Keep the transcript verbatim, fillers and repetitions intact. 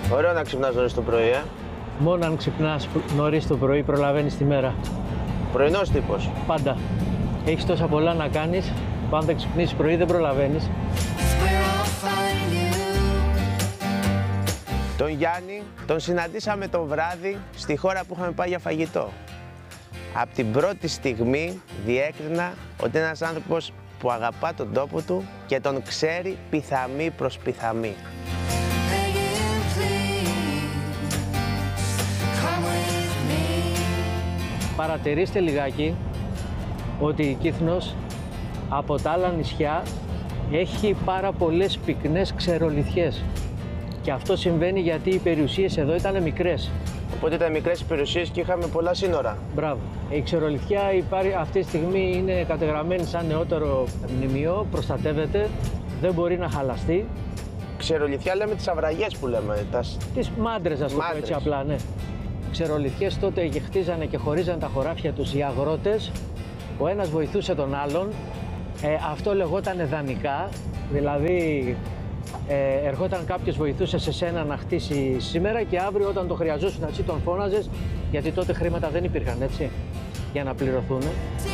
Ωραίο να ξυπνάς νωρίς το πρωί, ε. Μόνο αν ξυπνάς νωρίς το πρωί προλαβαίνεις τη μέρα. Πρωινός τύπος. Πάντα. Έχεις τόσα πολλά να κάνεις, που αν δεν ξυπνήσεις πρωί δεν προλαβαίνεις. Τον Γιάννη τον συναντήσαμε το βράδυ στη χώρα που είχαμε πάει για φαγητό. Από την πρώτη στιγμή διέκρινα ότι είναι ένας άνθρωπος που αγαπά τον τόπο του και τον ξέρει πιθαμή προς πιθαμή. Παρατηρήστε λιγάκι ότι η Κύθνος από τα άλλα νησιά έχει πάρα πολλές πυκνές ξερολιθιές. Και αυτό συμβαίνει γιατί οι περιουσίες εδώ ήταν μικρές. Οπότε ήταν μικρές οι περιουσίες και είχαμε πολλά σύνορα. Μπράβο. Η ξερολιθιά υπάρχει, αυτή τη στιγμή είναι κατεγραμμένη σαν νεότερο μνημείο, προστατεύεται, δεν μπορεί να χαλαστεί. Ξερολιθιά λέμε τις αβραγές που λέμε. Τα... Τις μάντρες, ας το πω έτσι απλά, ναι. Ξερολιθιές τότε χτίζανε και χωρίζανε τα χωράφια τους οι αγρότες. Ο ένας βοηθούσε τον άλλον. Ε, αυτό λεγόταν δανεικά, δηλαδή ε, ερχόταν κάποιος βοηθούσε σε σένα να χτίσει σήμερα και αύριο όταν το χρειαζόσουν έτσι τον φώναζες, γιατί τότε χρήματα δεν υπήρχαν, έτσι, για να πληρωθούν.